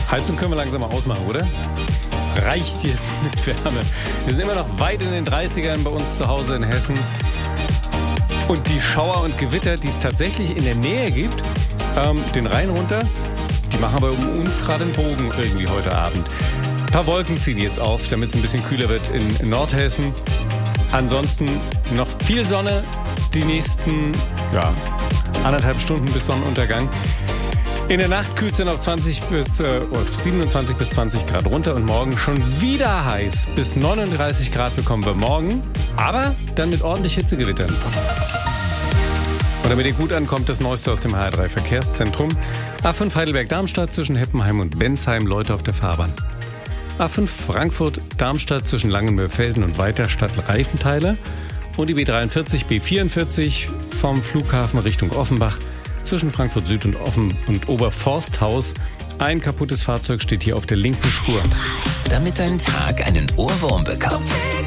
Heizung können wir langsam mal ausmachen, oder? Reicht jetzt mit Wärme. Wir sind immer noch weit in den 30ern bei uns zu Hause in Hessen. Und die Schauer und Gewitter, die es tatsächlich in der Nähe gibt, den Rhein runter, die machen aber um uns gerade einen Bogen irgendwie heute Abend. Ein paar Wolken ziehen jetzt auf, damit es ein bisschen kühler wird in Nordhessen. Ansonsten noch viel Sonne die nächsten 1,5 Stunden bis Sonnenuntergang. In der Nacht kühlt es dann auf 27 bis 20 Grad runter und morgen schon wieder heiß. Bis 39 Grad bekommen wir morgen, aber dann mit ordentlich Hitzegewittern. Und damit ihr gut ankommt, das Neueste aus dem HR3 Verkehrszentrum. A5 Heidelberg-Darmstadt zwischen Heppenheim und Bensheim, Leute auf der Fahrbahn. A5 Frankfurt-Darmstadt zwischen Langenmöhrfelden und Weiterstadt Reifenteile. Und die B43, B44 vom Flughafen Richtung Offenbach zwischen Frankfurt Süd und Oberforsthaus. Ein kaputtes Fahrzeug steht hier auf der linken Spur. Damit dein Tag einen Ohrwurm bekommt.